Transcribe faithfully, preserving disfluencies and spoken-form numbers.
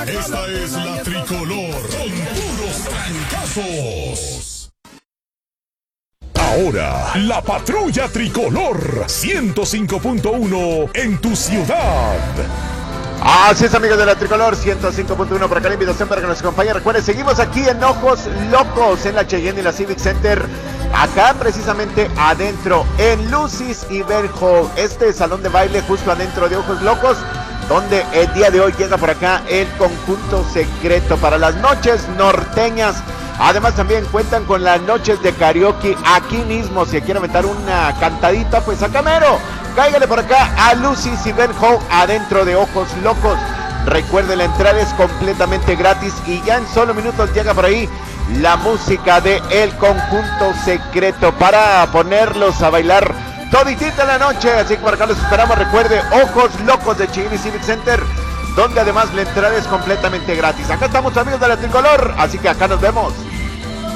Esta es la tricolor con puros trancazos. Ahora, la patrulla tricolor ciento cinco punto uno en tu ciudad. Así es, amigos de la tricolor ciento cinco punto uno, por acá la invitación para que nos acompañe. Recuerden, seguimos aquí en Ojos Locos, en la Cheyenne y la Civic Center, acá precisamente adentro, en Lucy's Event Hall, este salón de baile justo adentro de Ojos Locos, donde el día de hoy llega por acá el conjunto secreto para las noches norteñas. Además también cuentan con las noches de karaoke aquí mismo. Si quiere aventar una cantadita, pues acá mero, cáigale por acá a Lucy's Event Hall adentro de Ojos Locos. Recuerden, la entrada es completamente gratis y ya en solo minutos llega por ahí la música de el conjunto secreto para ponerlos a bailar toditita la noche. Así que por acá los esperamos. Recuerde, Ojos Locos de Cheyenne Civic Center, donde además la entrada es completamente gratis. Acá estamos, amigos de la tricolor, así que acá nos vemos.